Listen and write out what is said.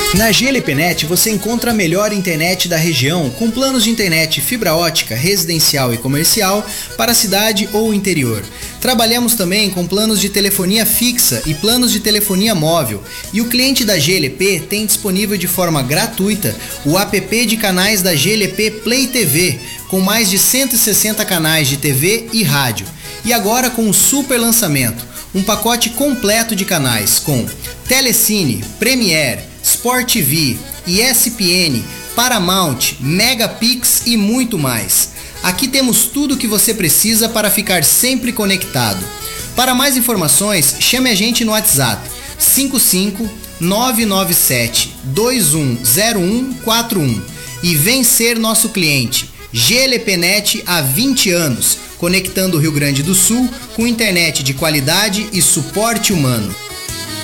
Na GLPnet você encontra a melhor internet da região, com planos de internet fibra ótica, residencial e comercial para a cidade ou interior. Trabalhamos também com planos de telefonia fixa e planos de telefonia móvel, e o cliente da GLP tem disponível de forma gratuita o app de canais da GLP Play TV, com mais de 160 canais de TV e rádio. E agora com um super lançamento, um pacote completo de canais com Telecine, Premiere, Sport TV, ESPN, Paramount, Megapix e muito mais. Aqui temos tudo o que você precisa para ficar sempre conectado. Para mais informações, chame a gente no WhatsApp 55 997 210141 e vem ser nosso cliente. GLPnet há 20 anos, conectando o Rio Grande do Sul com internet de qualidade e suporte humano.